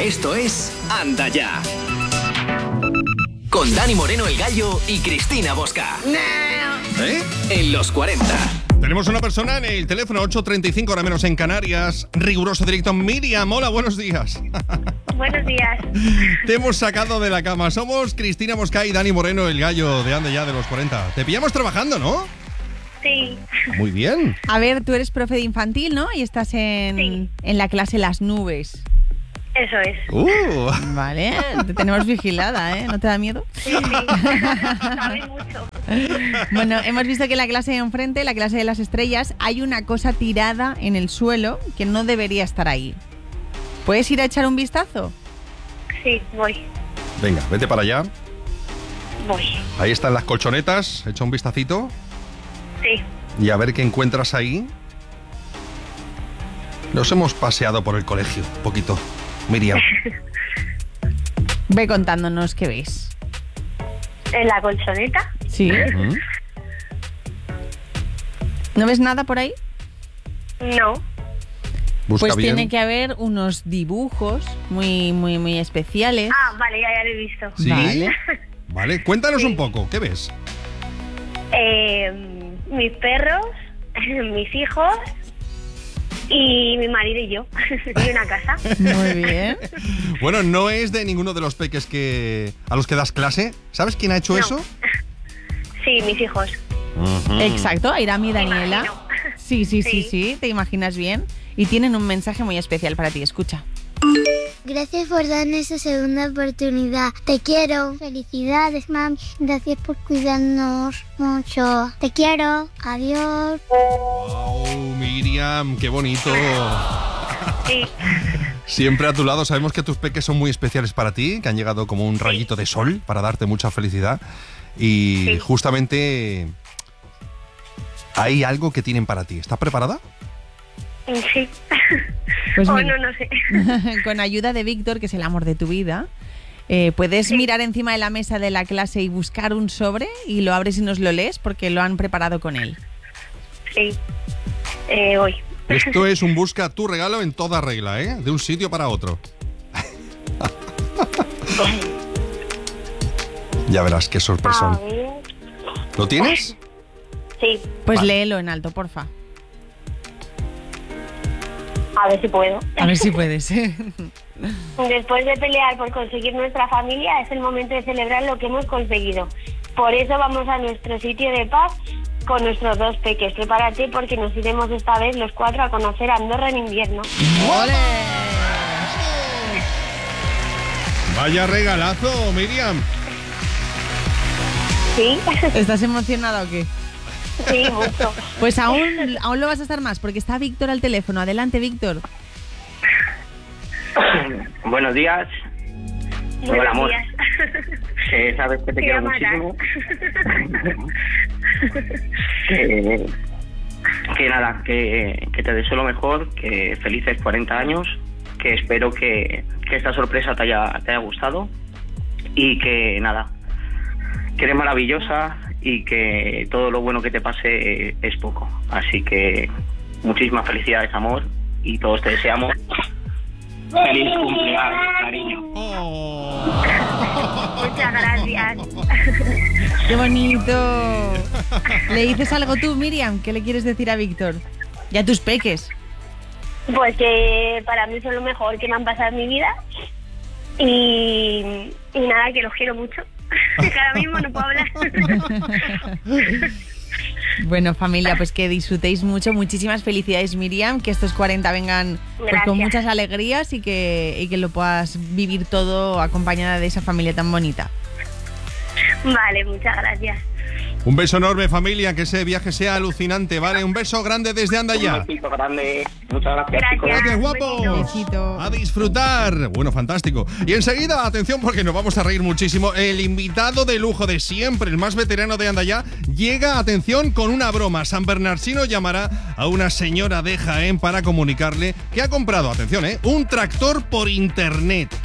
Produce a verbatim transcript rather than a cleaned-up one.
Esto es Anda Ya. Con Dani Moreno el Gallo y Cristina Bosca. ¿Eh? En los cuarenta. Tenemos una persona en el teléfono ocho treinta y cinco, hora menos en Canarias. Riguroso directo. Miriam, hola, buenos días. Buenos días. Te hemos sacado de la cama. Somos Cristina Bosca y Dani Moreno el Gallo de Anda Ya de los cuarenta. Te pillamos trabajando, ¿no? Sí. Muy bien. A ver, tú eres profe de infantil, ¿no? Y estás en, Sí. en la clase Las Nubes. Eso es. Uh. Vale, te tenemos vigilada, ¿eh? ¿No te da miedo? Sí, sí. Sabes mucho. Bueno, hemos visto que en la clase de enfrente, la clase de las estrellas, hay una cosa tirada en el suelo que no debería estar ahí. ¿Puedes ir a echar un vistazo? Sí, voy. Venga, vete para allá. Voy. Ahí están las colchonetas. Echa un vistacito Sí. y a ver qué encuentras ahí. Nos hemos paseado por el colegio un poquito, Miriam. Ve contándonos qué ves. ¿En la colchoneta? ¿Sí? ¿Mm? ¿No ves nada por ahí? No. Busca Pues bien. tiene que haber unos dibujos muy, muy, muy especiales. Ah, vale, ya, ya lo he visto. ¿Sí? Vale. Vale, cuéntanos Sí. un poco. ¿Qué ves? Eh, mis perros, mis hijos y mi marido y yo. Y una casa. Muy bien. Bueno, no es de ninguno de los peques que a los que das clase. ¿Sabes quién ha hecho No. eso? Sí, mis hijos. Exacto, Airam y Daniela. imagino. Sí, sí, sí, Sí. sí, te imaginas bien. Y tienen un mensaje muy especial para ti, escucha. Gracias por darnos esa segunda oportunidad. Te quiero. Felicidades, mam. Gracias por cuidarnos mucho. Te quiero. Adiós. Wow, Miriam, qué bonito. Sí. Siempre a tu lado. Sabemos que tus peques son muy especiales para ti, que han llegado como un rayito de sol para darte mucha felicidad. Y Sí. justamente hay algo que tienen para ti. ¿Estás preparada? Sí. Pues o mira. no, no sé. Con ayuda de Víctor, que es el amor de tu vida, eh, puedes Sí. mirar encima de la mesa de la clase y buscar un sobre y lo abres y nos lo lees porque lo han preparado con él. Sí. Eh, voy. Esto es un busca tu regalo en toda regla, ¿eh? De un sitio para otro. Ya verás qué A sorpresón. ver. ¿Lo tienes? Sí. Pues Vale. léelo en alto, porfa. A ver si puedo. A ver si puedes. Después de pelear por conseguir nuestra familia, es el momento de celebrar lo que hemos conseguido. Por eso vamos a nuestro sitio de paz con nuestros dos peques. Prepárate porque nos iremos esta vez los cuatro a conocer Andorra en invierno. ¡Ole! Vaya regalazo, Miriam. ¿Sí? ¿Estás emocionada o qué? Sí, mucho. Pues aún, aún lo vas a estar más porque está Víctor al teléfono. Adelante, Víctor. Buenos días. Buenos Hola, amor. días. Que sabes que te Te quiero voy a matar. muchísimo. que, que nada, que, que te deseo lo mejor, que felices cuarenta años, que espero que, que esta sorpresa te haya, te haya gustado y que nada, que eres maravillosa y que todo lo bueno que te pase es poco. Así que muchísimas felicidades, amor, y todos te deseamos feliz cumpleaños, cariño. Muchas gracias. ¡Qué bonito! ¿Le dices algo tú, Miriam? ¿Qué le quieres decir a Víctor? Y a tus peques. Pues que para mí son lo mejor que me han pasado en mi vida. Y, y nada, que los quiero mucho. Que ahora mismo no puedo hablar. Bueno, familia, pues que disfrutéis mucho. Muchísimas felicidades, Miriam. Que estos cuarenta vengan pues, con Gracias. muchas alegrías y que, y que lo puedas vivir todo acompañada de esa familia tan bonita. Vale, muchas gracias. Un beso enorme, familia, que ese viaje sea alucinante, ¿vale? Un beso grande desde Anda Un Ya. besito grande. Muchas gracias, Gracias. chicos. Gracias, guapos. Besito. A disfrutar. Bueno, fantástico. Y enseguida, atención, porque nos vamos a reír muchísimo. El invitado de lujo de siempre, el más veterano de Anda Ya, llega, atención, con una broma. San Bernardino llamará a una señora de Jaén para comunicarle que ha comprado, atención, ¿eh? un tractor por internet.